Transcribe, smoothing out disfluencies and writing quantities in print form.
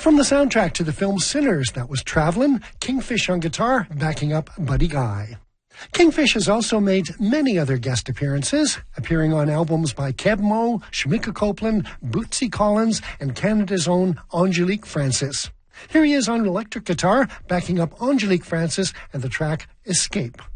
From the soundtrack to the film Sinners, that was Travelin', Kingfish on guitar, backing up Buddy Guy. Kingfish has also made many other guest appearances, appearing on albums by Keb Mo, Shamika Copeland, Bootsy Collins, and Canada's own Angelique Francis. Here he is on electric guitar, backing up Angelique Francis and the track Escape.